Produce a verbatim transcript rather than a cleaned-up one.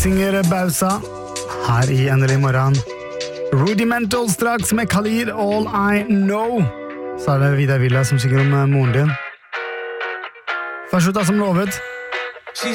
Singer Bausa her i Endelig morgen. Rudimental straks med Khalid, All I Know. Så er det Vidar Villa som synger om moren din. Først ut da som lovet.